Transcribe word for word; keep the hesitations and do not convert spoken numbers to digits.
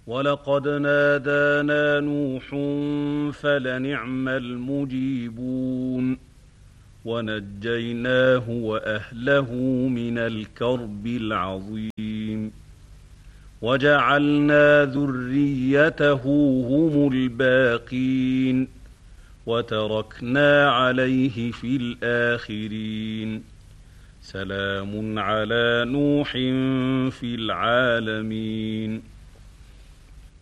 وَلَقَدْ نَادَانَا نُوحٌ فَلَنِعْمَ الْمُجِيبُونَ وَنَجَّيْنَاهُ وَأَهْلَهُ مِنَ الْكَرْبِ الْعَظِيمِ وَجَعَلْنَا ذُرِّيَّتَهُ هُمُ الْبَاقِينَ وَتَرَكْنَا عَلَيْهِ فِي الْآخِرِينَ سَلَامٌ عَلَىٰ نُوحٍ فِي الْعَالَمِينَ